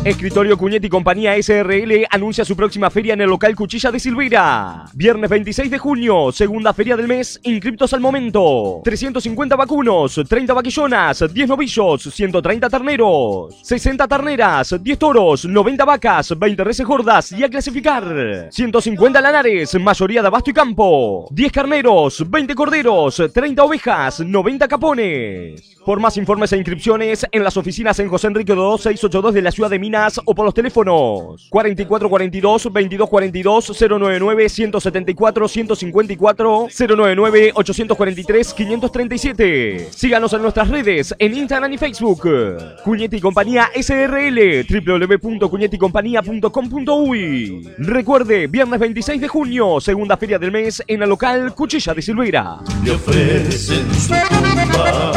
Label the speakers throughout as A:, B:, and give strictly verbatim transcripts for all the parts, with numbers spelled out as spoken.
A: Escritorio Cuñetti Compañía S R L anuncia su próxima feria en el local Cuchilla de Silveira. Viernes veintiséis de junio, segunda feria del mes, inscriptos al momento. trescientos cincuenta vacunos, treinta vaquillonas, diez novillos, ciento treinta terneros, sesenta terneras, diez toros, noventa vacas, veinte reses gordas y a clasificar. ciento cincuenta lanares, mayoría de abasto y campo. diez carneros, veinte corderos, treinta ovejas, noventa capones. Por más informes e inscripciones en las oficinas en José Enrique dos seis ocho dos de la ciudad de Minas o por los teléfonos cuarenta y cuatro cuarenta y dos, veintidós cuarenta y dos, cero noventa y nueve, ciento setenta y cuatro, ciento cincuenta y cuatro, cero noventa y nueve, ochocientos cuarenta y tres, quinientos treinta y siete. Síganos en nuestras redes en Instagram y Facebook. Cuñetti Compañía S R L, doble u doble u doble u punto cuñetti compañía punto com punto uy. Recuerde, viernes veintiséis de junio, segunda feria del mes en el local Cuchilla de Silveira.
B: Le ofrecen su tumba.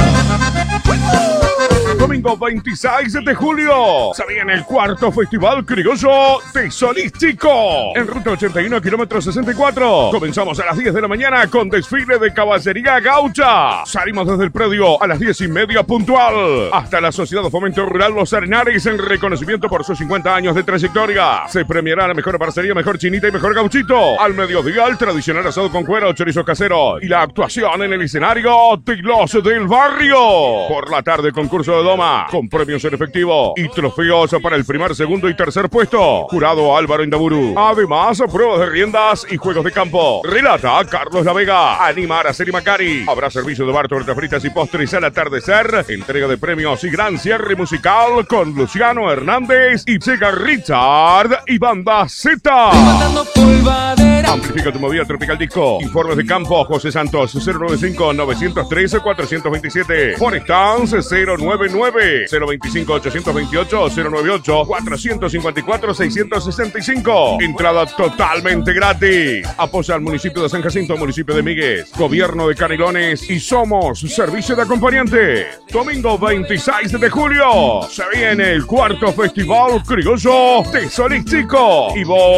C: Domingo veintiséis de julio se viene el cuarto Festival Criollo Tesorístico en ruta ochenta y uno, kilómetro sesenta y cuatro. Comenzamos a las diez de la mañana con desfile de caballería gaucha. Salimos desde el predio a las diez y media puntual hasta la Sociedad de Fomento Rural Los Arenares en reconocimiento por sus cincuenta años de trayectoria. Se premiará la mejor parcería, mejor chinita y mejor gauchito. Al mediodía el tradicional asado con cuero, chorizo casero y la actuación en el escenario de los del barrio. Por la tarde concurso de doma con premios en efectivo y trofeos para el primer, segundo y tercer puesto. Jurado Álvaro Indaburu. Además, pruebas de riendas y juegos de campo. Relata Carlos La Vega. Anima Araceli Macari. Habrá servicio de bar, tortas fritas y postres al atardecer. Entrega de premios y gran cierre musical con Luciano Hernández y Chega Richard y Banda Z. Amplifica tu movida Tropical Disco. Informes de campo José Santos cero noventa y cinco, novecientos trece, cuatrocientos veintisiete. Forestance cero noventa y nueve, cero veinticinco, ochocientos veintiocho, cero noventa y ocho, cuatrocientos cincuenta y cuatro, seiscientos sesenta y cinco. Entrada totalmente gratis. Apoya al municipio de San Jacinto, municipio de Míguez, gobierno de Canelones y Somos Servicio de Acompañante. Domingo veintiséis de julio se viene el cuarto Festival Criollo Tesorístico. Y vos